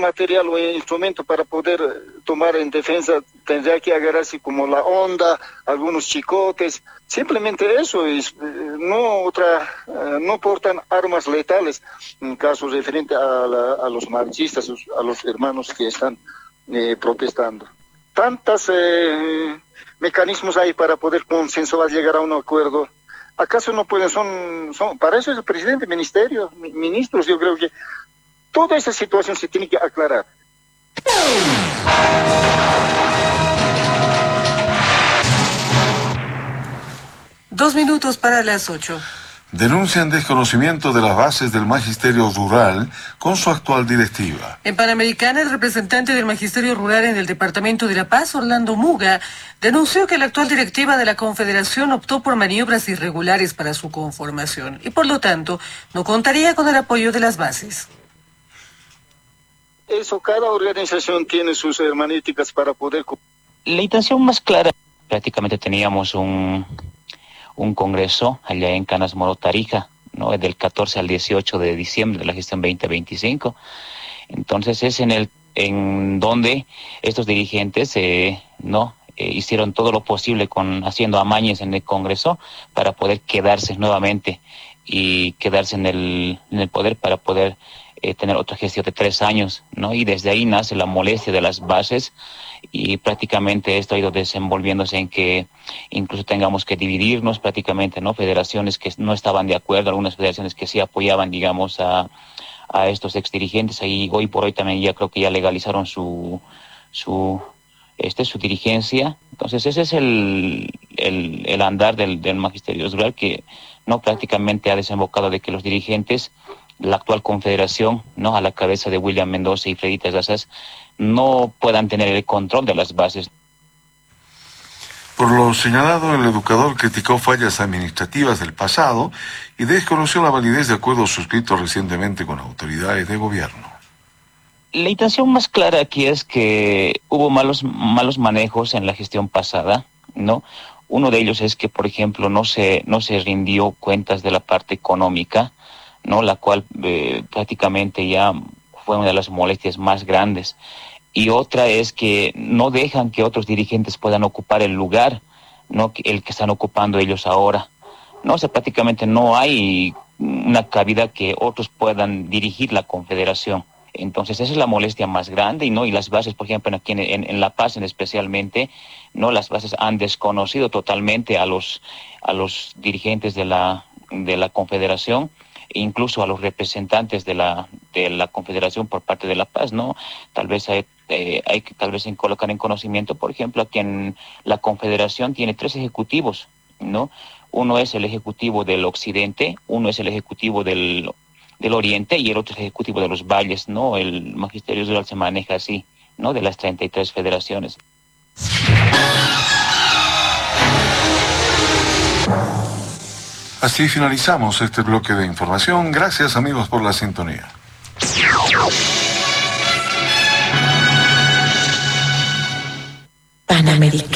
material o instrumento para poder tomar en defensa, tendría que agarrarse como la onda, algunos chicotes, simplemente eso, no portan armas letales, en caso referente a los marchistas, a los hermanos que están protestando. Tantos mecanismos hay para poder consensuar, llegar a un acuerdo. ¿Acaso no pueden? Para eso es el presidente, ministros, yo creo que toda esa situación se tiene que aclarar. Dos minutos para las 8. Denuncian desconocimiento de las bases del Magisterio Rural con su actual directiva. En Panamericana, el representante del Magisterio Rural en el Departamento de La Paz, Orlando Muga, denunció que la actual directiva de la Confederación optó por maniobras irregulares para su conformación y, por lo tanto, no contaría con el apoyo de las bases. Eso, cada organización tiene sus hermaníticas para poder... La intención más clara, prácticamente teníamos un congreso allá en Canas Moro, Tarija, ¿no? Del 14 al 18 de diciembre de la gestión 2025. Entonces es en donde estos dirigentes hicieron todo lo posible haciendo amañes en el Congreso para poder quedarse nuevamente y quedarse en el poder para poder tener otra gestión de 3 años, ¿no? Y desde ahí nace la molestia de las bases y prácticamente esto ha ido desenvolviéndose en que incluso tengamos que dividirnos prácticamente, ¿no? Federaciones que no estaban de acuerdo, algunas federaciones que sí apoyaban, digamos, a estos exdirigentes. Ahí hoy por hoy también ya creo que ya legalizaron su dirigencia. Entonces ese es el andar del Magisterio Rural, que no prácticamente ha desembocado de que los dirigentes, la actual confederación, ¿no? A la cabeza de William Mendoza y Fredita Zazas, no puedan tener el control de las bases. Por lo señalado, el educador criticó fallas administrativas del pasado y desconoció la validez de acuerdos suscritos recientemente con autoridades de gobierno. La intención más clara aquí es que hubo malos manejos en la gestión pasada, ¿no? Uno de ellos es que, por ejemplo, no se rindió cuentas de la parte económica, ¿no? La cual prácticamente ya fue una de las molestias más grandes. Y otra es que no dejan que otros dirigentes puedan ocupar el lugar, ¿no? El que están ocupando ellos ahora. No, o sea, prácticamente no hay una cabida que otros puedan dirigir la confederación. Entonces esa es la molestia más grande, ¿no? Y las bases, por ejemplo, aquí en La Paz especialmente, ¿no? Las bases han desconocido totalmente a los dirigentes de la confederación, e incluso a los representantes de la confederación por parte de La Paz, ¿no? Tal vez hay que colocar en conocimiento, por ejemplo, aquí en la confederación tiene 3 ejecutivos, ¿no? Uno es el ejecutivo del occidente, uno es el ejecutivo del oriente y el otro es el ejecutivo de los valles, ¿no? El Magisterio Rural se maneja así, ¿no? De las 33 federaciones. Así finalizamos este bloque de información. Gracias, amigos, por la sintonía. Panamericana.